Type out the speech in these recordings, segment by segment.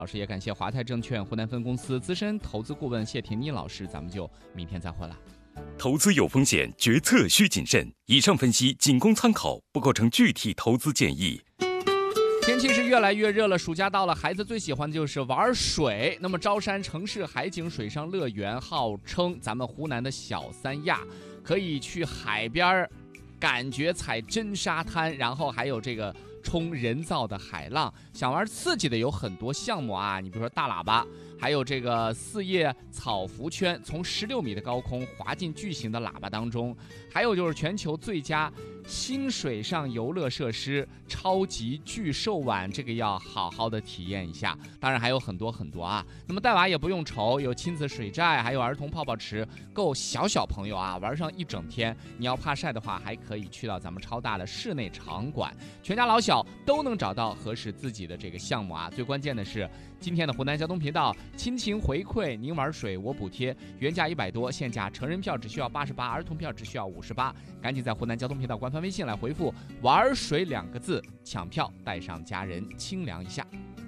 老师，也感谢华泰证券湖南分公司资深投资顾问谢婷妮老师，咱们就明天再会了。 投资有风险，决策需谨慎。以上分析仅供参考，不构成具体投资建议。 天气是越来越热了，暑假到了，孩子最喜欢的就是玩水。那么舟山城市海景水上乐园号称咱们湖南的小三亚，可以去海边感觉踩真沙滩，然后还有这个冲人造的海浪。想玩刺激的有很多项目啊，你比如说大喇叭，还有这个4叶草浮圈，从16米的高空滑进巨型的喇叭当中，还有就是全球最佳新水上游乐设施超级巨兽碗，这个要好好的体验一下。当然还有很多很多啊。那么带娃也不用愁，有亲子水寨，还有儿童泡泡池，够小朋友啊玩上一整天。你要怕晒的话，还可以去到咱们超大的室内场馆，全家老小都能找到合适自己的这个项目啊。最关键的是，今天的湖南交通频道亲情回馈，您玩水我补贴，原价100多，现价成人票只需要88，儿童票只需要58。赶紧在湖南交通频道官方微信来回复玩水2个字抢票，带上家人清凉一下。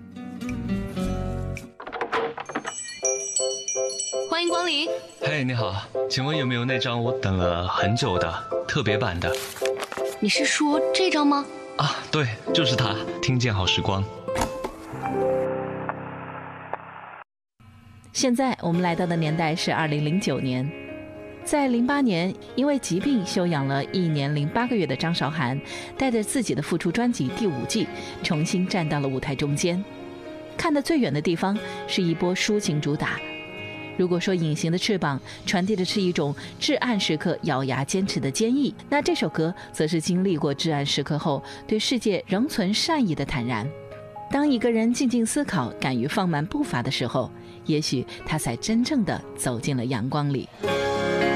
欢迎光临。 嘿，你好，请问有没有那张我等了很久的特别版的？ 你是说这张吗？ 啊，对，就是它，听见好时光。 现在我们来到的年代是2009年，在08年因为疾病休养了1年08个月的张韶涵，带着自己的复出专辑第5季，重新站到了舞台中间。看得最远的地方是一波抒情主打。如果说隐形的翅膀传递的是一种至暗时刻咬牙坚持的坚毅，那这首歌则是经历过至暗时刻后对世界仍存善意的坦然。当一个人静静思考，敢于放慢步伐的时候，也许他才真正的走进了阳光里。